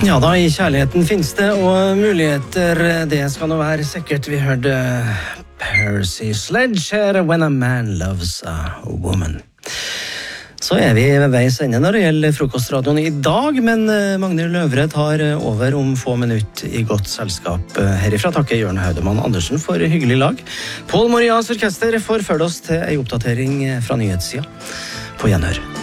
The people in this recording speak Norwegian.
Ja da, i kjærligheten finnes det og muligheter, det skal nå være sikkert. Vi hørte Percy Sledge her, When a Man Loves a Woman. Så vi ved veis ende når det gjelder frokostradioen i dag, men Magnhild Løvred har over om få minutter i godt selskap. Herifra takker Jørn Haudemann Andersen for hyggelig lag. Paul Morias orkester får følge oss til en oppdatering fra nyhetssida. På gjenhør.